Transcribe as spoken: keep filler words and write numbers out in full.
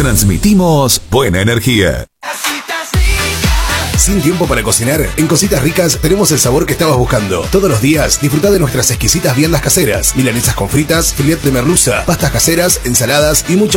transmitimos buena energía. Sin tiempo para cocinar, en Cositas Ricas tenemos el sabor que estabas buscando. Todos los días disfruta de nuestras exquisitas viandas caseras, milanesas con fritas, filet de merluza, pastas caseras, ensaladas y mucho